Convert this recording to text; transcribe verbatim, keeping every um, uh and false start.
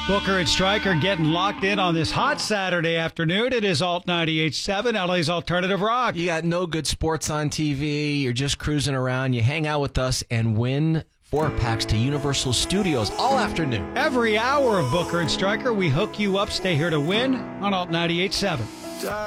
Booker and Stryker getting locked in on this hot Saturday afternoon. It is Alt ninety-eight point seven, L A's Alternative Rock. You got no good sports on T V. You're just cruising around. You hang out with us and win four packs to Universal Studios all afternoon. Every hour of Booker and Stryker, we hook you up. Stay here to win on Alt ninety-eight point seven.